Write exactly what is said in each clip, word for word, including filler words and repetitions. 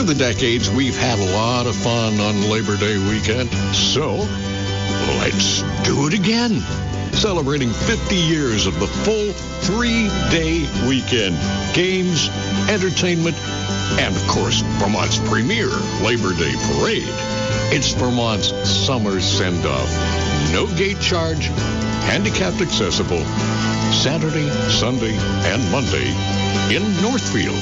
Through the decades, we've had a lot of fun on Labor Day weekend. So, let's do it again. Celebrating fifty years of the full three-day weekend. Games, entertainment, and, of course, Vermont's premier Labor Day parade. It's Vermont's summer send-off. No gate charge, handicapped accessible, Saturday, Sunday, and Monday in Northfield.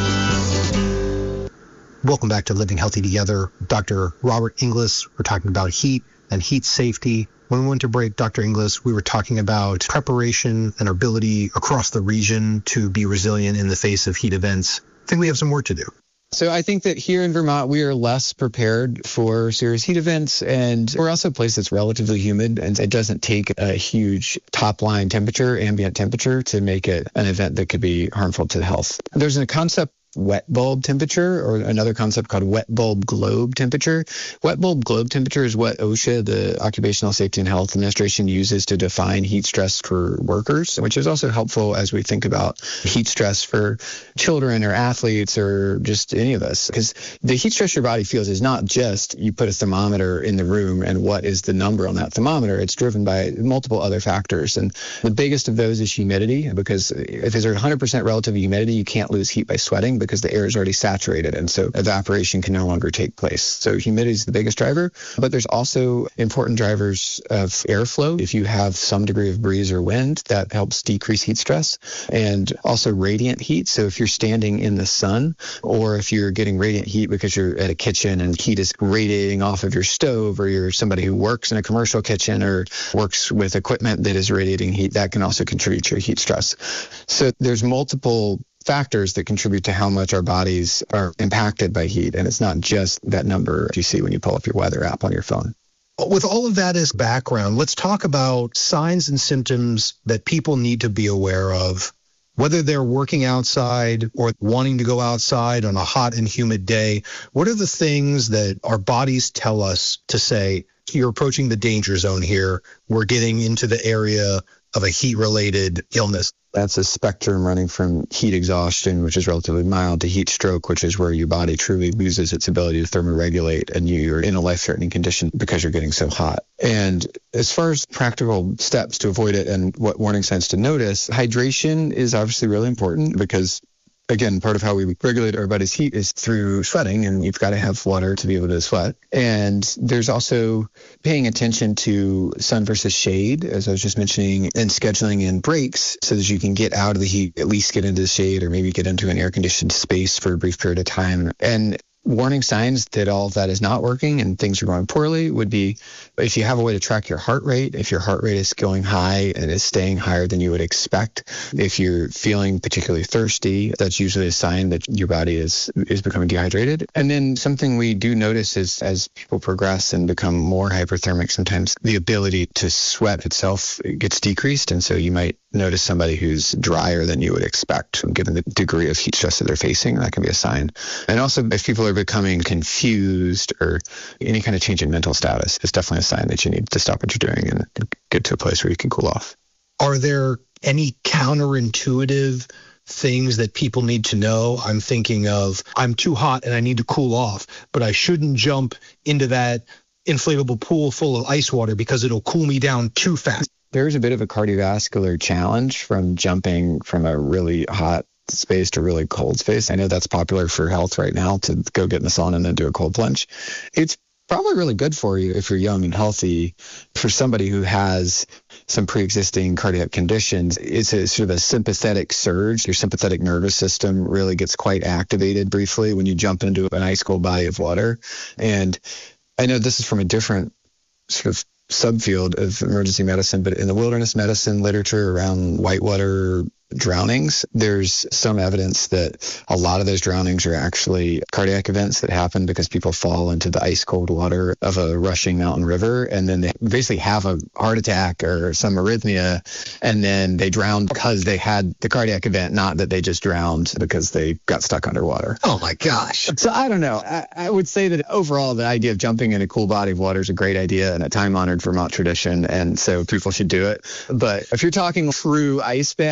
Welcome back to Living Healthy Together. Doctor Robert Inglis. We're talking about heat and heat safety. When we went to break, Doctor Inglis, we were talking about preparation and our ability across the region to be resilient in the face of heat events. I think we have some work to do. So I think that here in Vermont, we are less prepared for serious heat events, and we're also a place that's relatively humid, and it doesn't take a huge top-line temperature, ambient temperature, to make it an event that could be harmful to health. There's a concept, wet bulb temperature, or another concept called wet bulb globe temperature. Wet bulb globe temperature is what OSHA, the Occupational Safety and Health Administration, uses to define heat stress for workers, which is also helpful as we think about heat stress for children or athletes or just any of us. Because the heat stress your body feels is not just you put a thermometer in the room and what is the number on that thermometer. It's driven by multiple other factors. And the biggest of those is humidity, because if there's one hundred percent relative humidity, you can't lose heat by sweating, because the air is already saturated, and so evaporation can no longer take place. So humidity is the biggest driver, but there's also important drivers of airflow. If you have some degree of breeze or wind, that helps decrease heat stress, and also radiant heat. So if you're standing in the sun, or if you're getting radiant heat because you're at a kitchen and heat is radiating off of your stove, or you're somebody who works in a commercial kitchen or works with equipment that is radiating heat, that can also contribute to heat stress. So there's multiple factors that contribute to how much our bodies are impacted by heat. And it's not just that number you see when you pull up your weather app on your phone. With all of that as background, let's talk about signs and symptoms that people need to be aware of, whether they're working outside or wanting to go outside on a hot and humid day. What are the things that our bodies tell us to say, you're approaching the danger zone here, we're getting into the area of a heat-related illness? That's a spectrum running from heat exhaustion, which is relatively mild, to heat stroke, which is where your body truly loses its ability to thermoregulate and you're in a life-threatening condition because you're getting so hot. And as far as practical steps to avoid it and what warning signs to notice, hydration is obviously really important, because again, part of how we regulate our body's heat is through sweating, and you've got to have water to be able to sweat. And there's also paying attention to sun versus shade, as I was just mentioning, and scheduling in breaks so that you can get out of the heat, at least get into the shade, or maybe get into an air-conditioned space for a brief period of time. And warning signs that all of that is not working and things are going poorly would be if you have a way to track your heart rate, if your heart rate is going high and is staying higher than you would expect, if you're feeling particularly thirsty, that's usually a sign that your body is is becoming dehydrated. And then something we do notice is as people progress and become more hyperthermic, sometimes the ability to sweat itself gets decreased. And so you might notice somebody who's drier than you would expect, given the degree of heat stress that they're facing. That can be a sign. And also, if people are becoming confused or any kind of change in mental status, it's definitely a sign that you need to stop what you're doing and get to a place where you can cool off. Are there any counterintuitive things that people need to know? I'm thinking of, I'm too hot and I need to cool off, but I shouldn't jump into that inflatable pool full of ice water because it'll cool me down too fast. There's a bit of a cardiovascular challenge from jumping from a really hot space to really cold space. I know that's popular for health right now, to go get in the sauna and then do a cold plunge. It's probably really good for you if you're young and healthy. For somebody who has some pre-existing cardiac conditions, it's a sort of a sympathetic surge. Your sympathetic nervous system really gets quite activated briefly when you jump into an ice cold body of water. And I know this is from a different sort of subfield of emergency medicine, but in the wilderness medicine literature around whitewater drownings, there's some evidence that a lot of those drownings are actually cardiac events that happen because people fall into the ice cold water of a rushing mountain river, and then they basically have a heart attack or some arrhythmia, and then they drown because they had the cardiac event, not that they just drowned because they got stuck underwater. Oh my gosh. So I don't know. I, I would say that overall the idea of jumping in a cool body of water is a great idea and a time-honored Vermont tradition, and so people should do it. But if you're talking true ice bath, I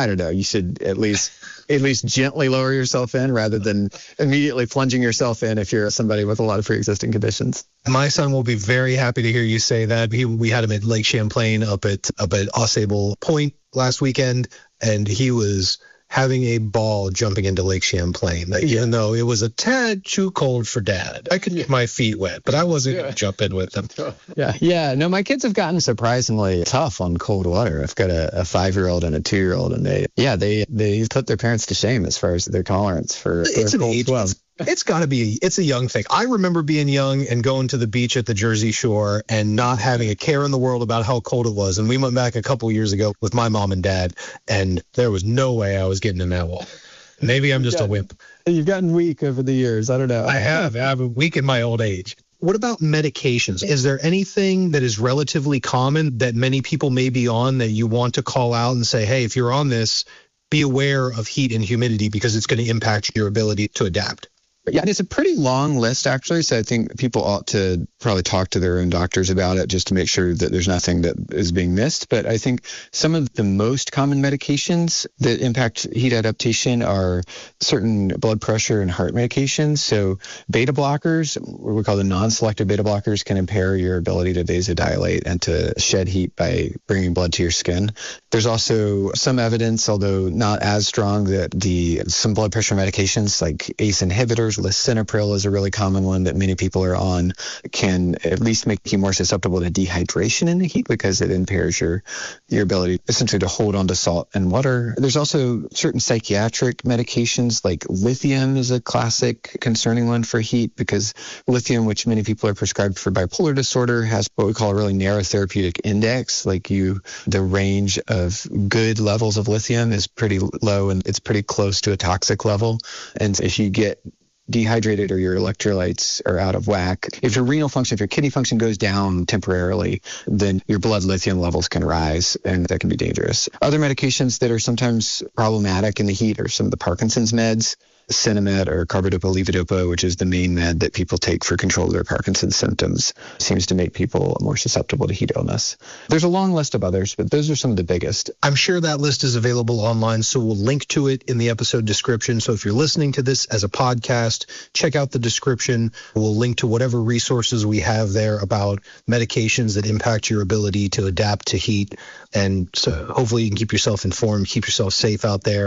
I don't know. You should at least at least gently lower yourself in rather than immediately plunging yourself in if you're somebody with a lot of pre-existing conditions. My son will be very happy to hear you say that. He, we had him at Lake Champlain up at up at Ausable Point last weekend, and he was having a ball jumping into Lake Champlain, even though it was a tad too cold for Dad. I could get my feet wet, but I wasn't yeah. going to jump in with him. Yeah, yeah. No, my kids have gotten surprisingly tough on cold water. I've got a, a five-year-old and a two-year-old, and they, yeah, they they put their parents to shame as far as their tolerance for, it's for an cold age. swell. It's got to be, it's a young thing. I remember being young and going to the beach at the Jersey Shore and not having a care in the world about how cold it was. And we went back a couple years ago with my mom and dad, and there was no way I was getting in that water. Maybe I'm just gotten, a wimp. You've gotten weak over the years. I don't know. I have. I'm weak in my old age. What about medications? Is there anything that is relatively common that many people may be on that you want to call out and say, hey, if you're on this, be aware of heat and humidity because it's going to impact your ability to adapt? Yeah, and it's a pretty long list, actually, so I think people ought to probably talk to their own doctors about it just to make sure that there's nothing that is being missed. But I think some of the most common medications that impact heat adaptation are certain blood pressure and heart medications. So beta blockers, what we call the non-selective beta blockers, can impair your ability to vasodilate and to shed heat by bringing blood to your skin. There's also some evidence, although not as strong, that the some blood pressure medications like A C E inhibitors, lisinopril is a really common one that many people are on, can at least make you more susceptible to dehydration in the heat because it impairs your your ability essentially to hold on to salt and water. There's also certain psychiatric medications like lithium is a classic concerning one for heat because lithium, which many people are prescribed for bipolar disorder, has what we call a really narrow therapeutic index. Like you, the range of good levels of lithium is pretty low and it's pretty close to a toxic level. And if you get dehydrated or your electrolytes are out of whack, if your renal function, if your kidney function goes down temporarily, then your blood lithium levels can rise and that can be dangerous. Other medications that are sometimes problematic in the heat are some of the Parkinson's meds. Sinemet or carbidopa-levodopa, which is the main med that people take for control of their Parkinson's symptoms, seems to make people more susceptible to heat illness. There's a long list of others, but those are some of the biggest. I'm sure that list is available online, so we'll link to it in the episode description. So if you're listening to this as a podcast, check out the description. We'll link to whatever resources we have there about medications that impact your ability to adapt to heat. And so hopefully you can keep yourself informed, keep yourself safe out there.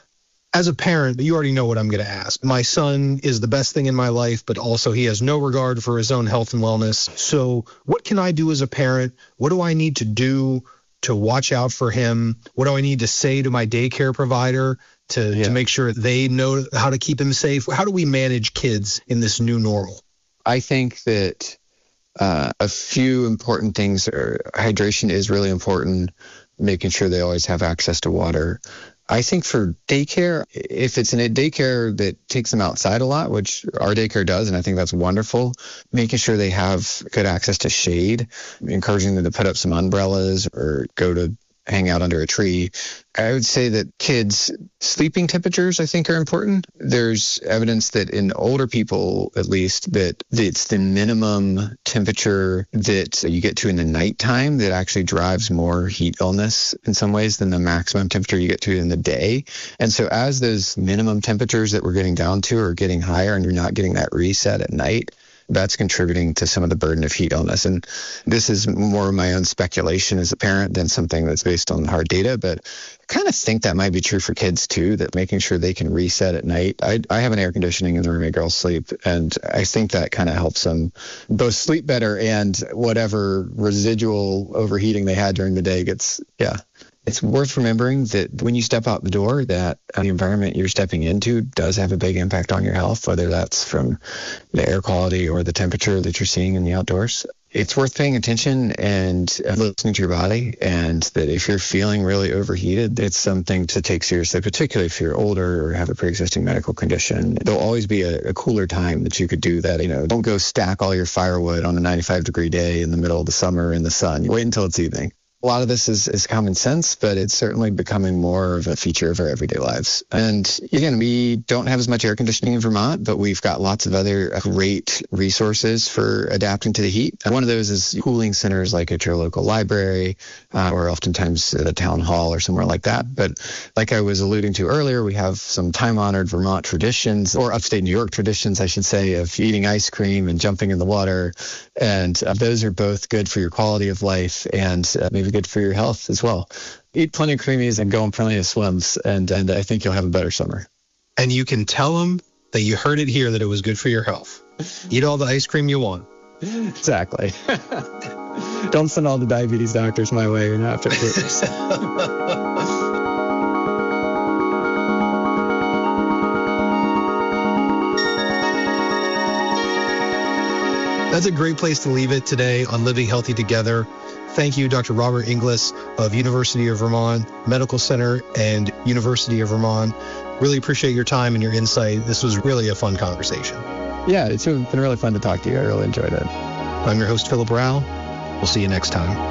As a parent, you already know what I'm going to ask. My son is the best thing in my life, but also he has no regard for his own health and wellness. So what can I do as a parent? What do I need to do to watch out for him? What do I need to say to my daycare provider to, yeah. to make sure they know how to keep him safe? How do we manage kids in this new normal? I think that uh, a few important things are hydration is really important, making sure they always have access to water. I think for daycare, if it's in a daycare that takes them outside a lot, which our daycare does, and I think that's wonderful, making sure they have good access to shade, encouraging them to put up some umbrellas or go to hang out under a tree. I would say that kids' sleeping temperatures, I think, are important. There's evidence that in older people, at least, that it's the minimum temperature that you get to in the nighttime that actually drives more heat illness in some ways than the maximum temperature you get to in the day. And so as those minimum temperatures that we're getting down to are getting higher and you're not getting that reset at night, that's contributing to some of the burden of heat illness. And this is more of my own speculation as a parent than something that's based on hard data, but I kind of think that might be true for kids too, that making sure they can reset at night. I, I have an air conditioning in the room my girls sleep, and I think that kind of helps them both sleep better and whatever residual overheating they had during the day gets, yeah. It's worth remembering that when you step out the door, that the environment you're stepping into does have a big impact on your health, whether that's from the air quality or the temperature that you're seeing in the outdoors. It's worth paying attention and listening to your body, and that if you're feeling really overheated, it's something to take seriously, particularly if you're older or have a pre-existing medical condition. There'll always be a, a cooler time that you could do that. You know, don't go stack all your firewood on a ninety-five degree day in the middle of the summer in the sun. Wait until it's evening. A lot of this is, is common sense, but it's certainly becoming more of a feature of our everyday lives. And again, we don't have as much air conditioning in Vermont, but we've got lots of other great resources for adapting to the heat. And one of those is cooling centers like at your local library, uh, or oftentimes at a town hall or somewhere like that. But like I was alluding to earlier, we have some time-honored Vermont traditions, or upstate New York traditions, I should say, of eating ice cream and jumping in the water. And uh, those are both good for your quality of life and uh, maybe good for your health as well. Eat plenty of creamies and go on plenty of swims, and, and I think you'll have a better summer. And you can tell them that you heard it here, that it was good for your health. Eat all the ice cream you want. Exactly. Don't send all the diabetes doctors my way. You're not fit for this. That's a great place to leave it today on Living Healthy Together. Thank you, Doctor Robert Inglis of University of Vermont Medical Center and University of Vermont. Really appreciate your time and your insight. This was really a fun conversation. Yeah, it's been really fun to talk to you. I really enjoyed it. I'm your host, Philip Rao. We'll see you next time.